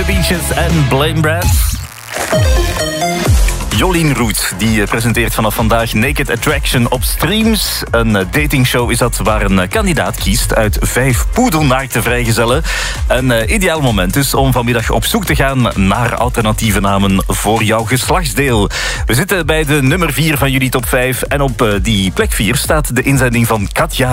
Beaches en Blame Brass. Jolien Roet die presenteert vanaf vandaag Naked Attraction op Streams. Een datingshow is dat waar een kandidaat kiest uit 5 poedelnaakte vrijgezellen. Een ideaal moment dus om vanmiddag op zoek te gaan naar alternatieve namen voor jouw geslachtsdeel. We zitten bij de nummer 4 van jullie top 5 en op die plek 4 staat de inzending van Katja